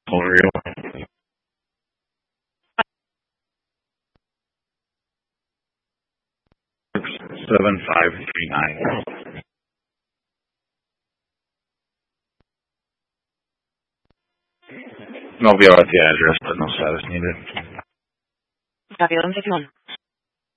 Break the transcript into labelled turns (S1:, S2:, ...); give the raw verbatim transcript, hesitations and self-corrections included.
S1: For real. Seven five three nine. No, we are at the address, but no status needed.
S2: Rápido, recepción.